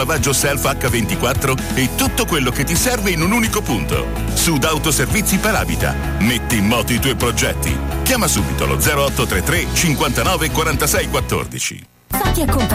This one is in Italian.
lavaggio Self H24 e tutto quello che ti serve in un unico punto. Sud Autoservizi Paravita. Metti in moto i tuoi progetti. Chiama subito lo 0833 59 46 14. Fatti accompagnare